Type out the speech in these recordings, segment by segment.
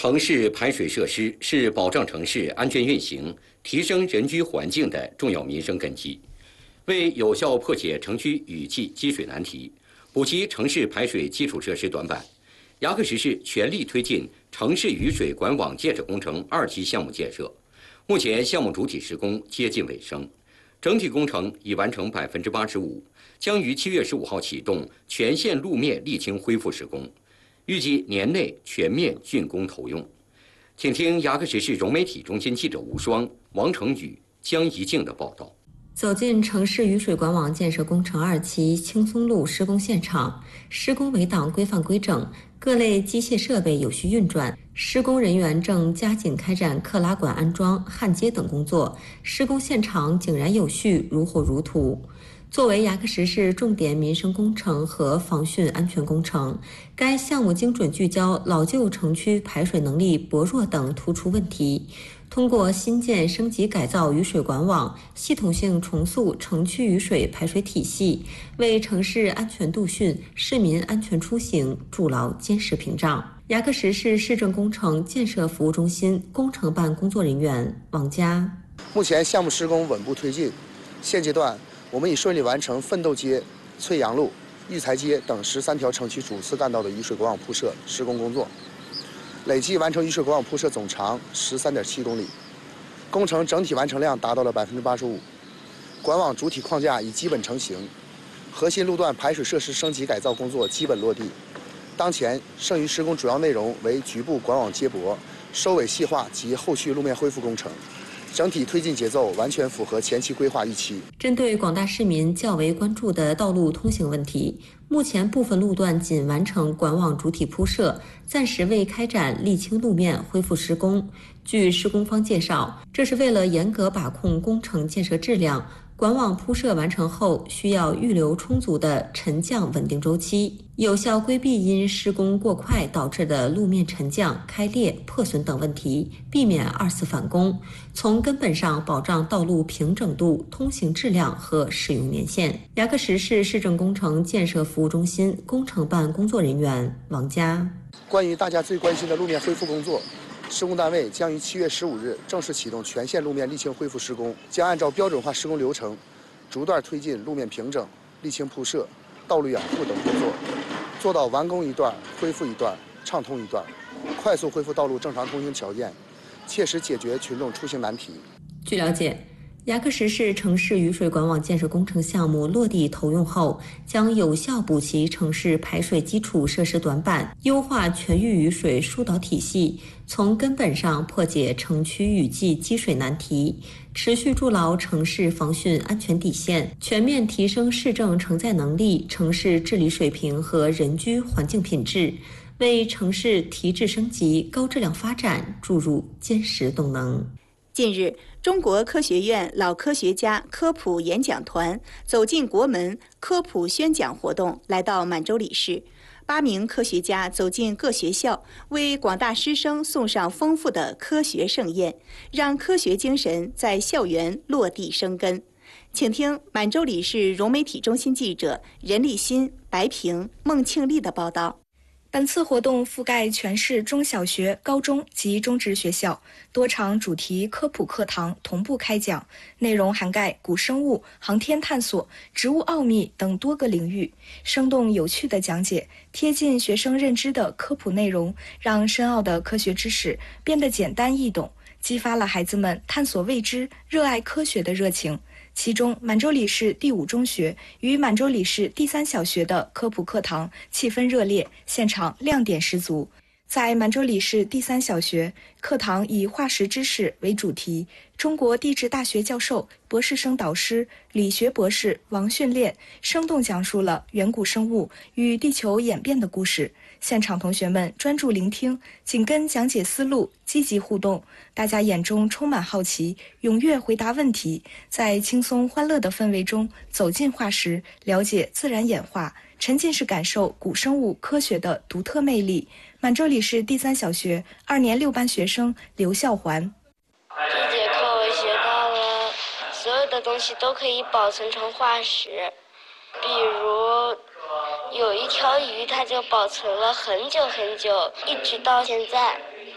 城市排水设施是保障城市安全运行、提升人居环境的重要民生根基。为有效破解城区雨季积水难题，补齐城市排水基础设施短板，牙克石市全力推进城市雨水管网建设工程2期项目建设。目前项目主体施工接近尾声，整体工程已完成85%，将于7月15号启动全线路面沥青恢复施工，预计年内全面竣工投用。请听牙克石市融媒体中心记者吴双、王成宇、江怡静的报道。 走进城市雨水管网建设工程2期青松路施工现场，施工围档规范规整，各类机械设备有序运转，施工人员正加紧开展克拉管安装、焊接等工作，施工现场井然有序，如火如荼。作为牙克石市重点民生工程和防汛安全工程，该项目精准聚焦老旧城区排水能力薄弱等突出问题，通过新建升级改造雨水管网，系统性重塑城区雨水排水体系，为城市安全度汛、市民安全出行筑牢坚实屏障。牙克石市市政工程建设服务中心工程办工作人员王佳： 目前项目施工稳步推进，现阶段我们已顺利完成奋斗街、翠阳路、育才街等13条城区主次干道的雨水管网铺设施工工作，累计完成雨水管网铺设总长13.7公里，工程整体完成量达到了85%，管网主体框架已基本成型，核心路段排水设施升级改造工作基本落地。当前剩余施工主要内容为局部管网接驳、收尾细化及后续路面恢复工程。整体推进节奏完全符合前期规划预期。 针对广大市民较为关注的道路通行问题，目前部分路段仅完成管网主体铺设，暂时未开展沥青路面恢复施工。据施工方介绍，这是为了严格把控工程建设质量，管网铺设完成后需要预留充足的沉降稳定周期，有效规避因施工过快导致的路面沉降、开裂、破损等问题，避免2次返工，从根本上保障道路平整度、通行质量和使用年限。牙克石市市政工程建设服务中心工程办工作人员王佳： 关于大家最关心的路面恢复工作，施工单位将于7月15日正式启动全线路面沥青恢复施工，将按照标准化施工流程，逐段推进路面平整、沥青铺设、道路养护等工作，做到完工一段、恢复一段、畅通一段，快速恢复道路正常通行条件，切实解决群众出行难题。 据了解，牙克石市城市雨水管网建设工程项目落地投用后，将有效补齐城市排水基础设施短板，优化全域雨水疏导体系，从根本上破解城区雨季积水难题，持续筑牢城市防汛安全底线，全面提升市政承载能力、城市治理水平和人居环境品质，为城市提质升级、高质量发展注入坚实动能。 近日，中国科学院老科学家科普演讲团走进国门科普宣讲活动来到满洲里市，8名科学家走进各学校，为广大师生送上丰富的科学盛宴，让科学精神在校园落地生根。请听满洲里市融媒体中心记者任立新、白平、孟庆丽的报道。 本次活动覆盖全市中小学、高中及中职学校，多场主题科普课堂同步开讲，内容涵盖古生物、航天探索、植物奥秘等多个领域，生动有趣的讲解，贴近学生认知的科普内容，让深奥的科学知识变得简单易懂，激发了孩子们探索未知、热爱科学的热情。其中，满洲里市第5中学与满洲里市第3小学的科普课堂气氛热烈，现场亮点十足。在满洲里市第3小学，课堂以化石知识为主题，中国地质大学教授、博士生导师、理学博士王训练生动讲述了远古生物与地球演变的故事。现场同学们专注聆听，紧跟讲解思路，积极互动，大家眼中充满好奇，踊跃回答问题，在轻松欢乐的氛围中走进化石，了解自然演化，沉浸式感受古生物科学的独特魅力。满洲里市第3小学2年6班学生刘孝环： 这节课我学到了所有的东西都可以保存成化石，比如有一条鱼，它就保存了很久很久，一直到现在。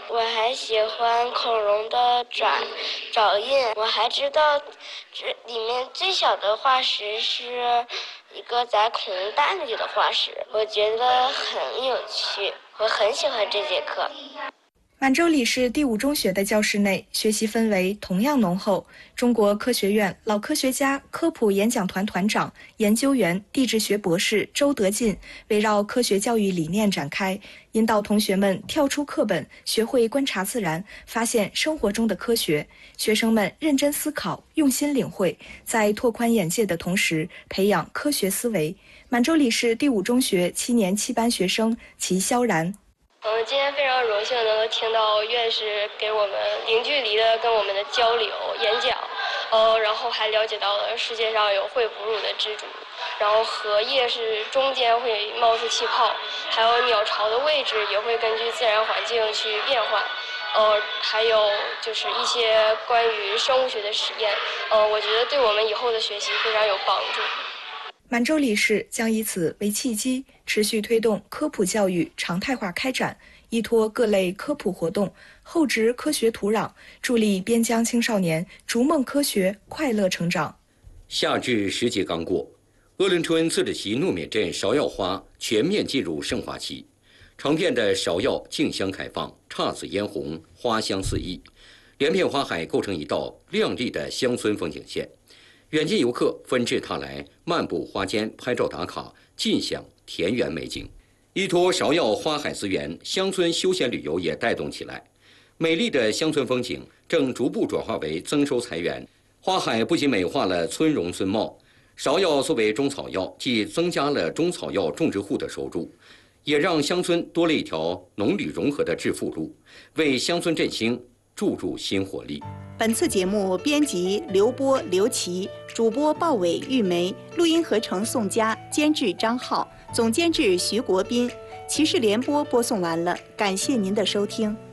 我还喜欢恐龙的爪印。我还知道这里面最小的化石是一个在恐龙蛋里的化石，我觉得很有趣，我很喜欢这节课。 满洲里市第5中学的教室内，学习氛围同样浓厚。中国科学院老科学家科普演讲团团长、研究员、地质学博士周德进围绕科学教育理念展开，引导同学们跳出课本，学会观察自然，发现生活中的科学。学生们认真思考，用心领会，在拓宽眼界的同时，培养科学思维。满洲里市第5中学7年7班学生齐萧然。 今天非常荣幸能够听到院士给我们零距离的跟我们的交流演讲，然后还了解到了世界上有会哺乳的蜘蛛，然后荷叶是中间会冒出气泡，还有鸟巢的位置也会根据自然环境去变换，还有就是一些关于生物学的实验，我觉得对我们以后的学习非常有帮助。 满洲里市将以此为契机，持续推动科普教育常态化开展，依托各类科普活动，厚植科学土壤，助力边疆青少年逐梦科学，快乐成长。 夏至10节刚过，鄂伦春自治旗糯缅镇芍药花全面进入盛华期，成片的芍药竞相开放，姹紫嫣红，花香四溢，连片花海构成一道亮丽的乡村风景线。远近游客纷至沓来，漫步花间拍照打卡，尽享田园美景。依托芍药花海资源，乡村休闲旅游也带动起来。美丽的乡村风景正逐步转化为增收财源。花海不仅美化了村容村貌，芍药作为中草药，既增加了中草药种植户的收入，也让乡村多了一条农旅融合的致富路，为乡村振兴注入新活力。 本次节目编辑刘波、刘琦，主播鲍伟、玉梅，录音合成宋佳，监制张浩，总监制徐国斌，骑士联播播送完了，感谢您的收听。